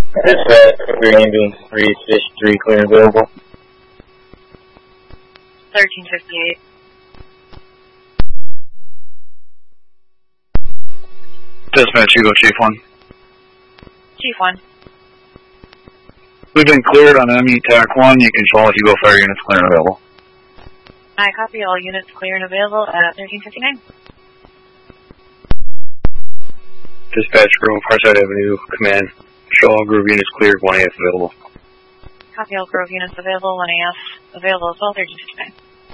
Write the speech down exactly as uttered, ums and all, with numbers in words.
Dispatch, Green Ambulance three, Fish three, clear and available. thirteen fifty-eight. Dispatch, Hugo, Chief one. Chief one. We've been cleared on M E T A C one. You control Hugo Fire units clear and available. I copy, all units clear and available at thirteen fifty-nine. Dispatch, Grove, Parside Avenue, command. Show all Grove units cleared, one A F available. Copy, all Grove units available, one A F available as well, thirteen fifty-nine.